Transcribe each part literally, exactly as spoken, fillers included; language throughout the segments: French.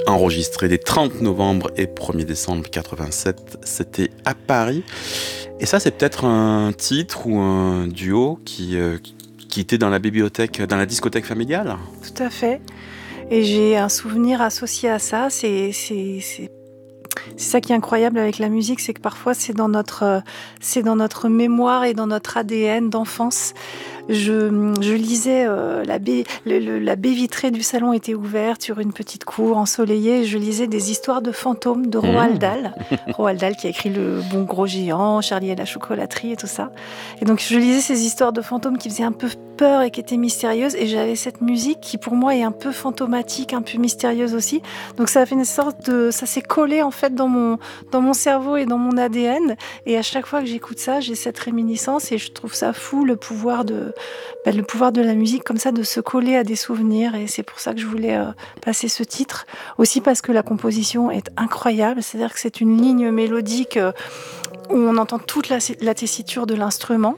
enregistré les trente novembre et premier décembre quatre-vingt-sept. C'était à Paris. Et ça, c'est peut-être un titre ou un duo qui, euh, qui était dans la bibliothèque, dans la discothèque familiale? Tout à fait. Et j'ai un souvenir associé à ça. C'est, c'est, c'est, c'est ça qui est incroyable avec la musique, c'est que parfois c'est dans notre, euh, c'est dans notre mémoire et dans notre A D N d'enfance. Je, je lisais, euh, la, baie, le, le, la baie vitrée du salon était ouverte sur une petite cour ensoleillée. Je lisais des histoires de fantômes de Roald Dahl. Mmh. Roald Dahl qui a écrit Le Bon Gros Géant, Charlie et la chocolaterie et tout ça. Et donc je lisais ces histoires de fantômes qui faisaient un peu peur et qui étaient mystérieuses. Et j'avais cette musique qui pour moi est un peu fantomatique, un peu mystérieuse aussi. Donc ça a fait une sorte de... Ça s'est collé en fait dans mon, dans mon cerveau et dans mon A D N. Et à chaque fois que j'écoute ça, j'ai cette réminiscence et je trouve ça fou le pouvoir de... Ben, le pouvoir de la musique comme ça, de se coller à des souvenirs, et c'est pour ça que je voulais euh, passer ce titre, aussi parce que la composition est incroyable, c'est-à-dire que c'est une ligne mélodique euh, où on entend toute la, la tessiture de l'instrument,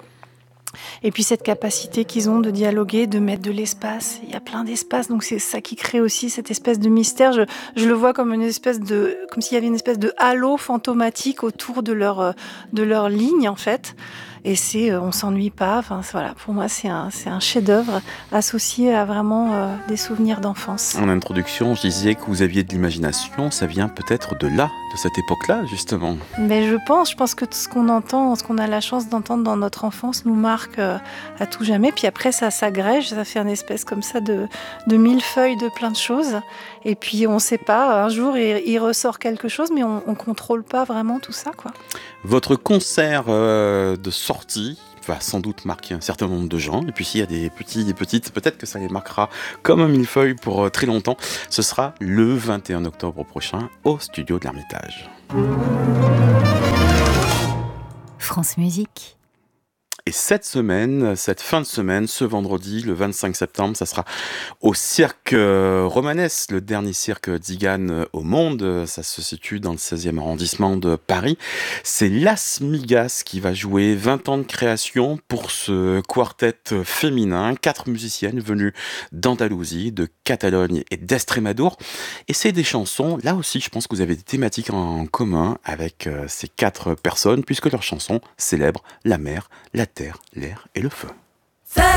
et puis cette capacité qu'ils ont de dialoguer, de mettre de l'espace, il y a plein d'espace, donc c'est ça qui crée aussi cette espèce de mystère. Je, je le vois comme une espèce de, comme s'il y avait une espèce de halo fantomatique autour de leur, de leur ligne en fait. Et c'est, euh, on s'ennuie pas. Enfin, voilà, pour moi, c'est un, c'est un chef-d'œuvre associé à vraiment euh, des souvenirs d'enfance. En introduction, je disais que vous aviez de l'imagination. Ça vient peut-être de là, de cette époque-là, justement. Mais je pense, je pense que tout ce qu'on entend, ce qu'on a la chance d'entendre dans notre enfance, nous marque euh, à tout jamais. Puis après, ça s'agrège, ça fait une espèce comme ça de, de millefeuille de plein de choses. Et puis, on ne sait pas. Un jour, il, il ressort quelque chose, mais on ne contrôle pas vraiment tout ça, quoi. Votre concert euh, de sortie va sans doute marquer un certain nombre de gens. Et puis s'il y a des petits, des petites, peut-être que ça les marquera comme un millefeuille pour euh, très longtemps. Ce sera le vingt et un octobre prochain au studio de l'Ermitage. France Musique. Et cette semaine, cette fin de semaine, ce vendredi, le vingt-cinq septembre, ça sera au cirque euh, Romanesque, le dernier cirque Zigane au monde. Ça se situe dans le seizième arrondissement de Paris. C'est Las Migas qui va jouer vingt ans de création pour ce quartet féminin. Quatre musiciennes venues d'Andalousie, de Catalogne et d'Estrémadure. Et c'est des chansons, là aussi, je pense que vous avez des thématiques en commun avec euh, ces quatre personnes, puisque leurs chansons célèbrent la mer, la terre, l'air et le feu.